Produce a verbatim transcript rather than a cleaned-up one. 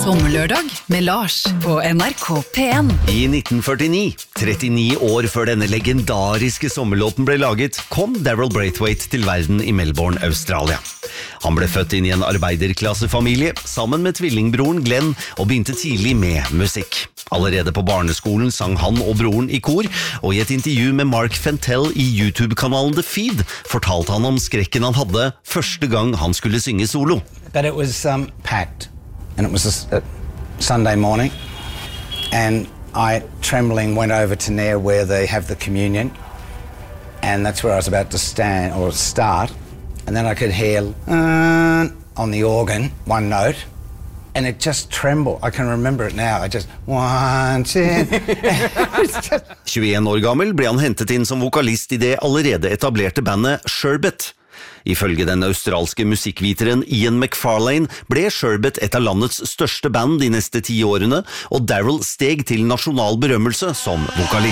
Sommerlørdag med Lars på N R K P en. I nitten førtini, trettini år før denne legendariske sommerlåten ble laget, kom Daryl Braithwaite til verden i Melbourne, Australia. Han ble født inn i en arbeiderklassefamilie sammen med tvillingbroren Glenn og begynte tidlig med musikk. Allerede på barneskolen sang han og broren i kor, og i et intervju med Mark Fentell i YouTube-kanalen The Feed fortalte han om skrekken han hadde første gang han skulle synge solo. But it was um, packed, and it was a, a Sunday morning, and I, trembling, went over to near where they have the communion, and that's where I was about to stand, or start, and then I could hear uh, on the organ, one note, and it just trembled. I can remember it now. I just, one, two. just... tjueen år gammel ble han hentet inn som vokalist i det allerede etablerte bandet Sherbet. Ifølge den australske musikkviteren Ian McFarlane ble Sherbet et av landets største band de neste ti årene, og Daryl steg til nasjonal berømmelse som vokalist.